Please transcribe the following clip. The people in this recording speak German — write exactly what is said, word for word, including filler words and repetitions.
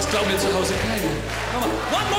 glauben mir zu Hause keiner. Komm mal, one